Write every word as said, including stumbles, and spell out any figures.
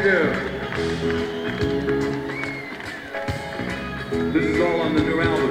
do. This is all on the new album.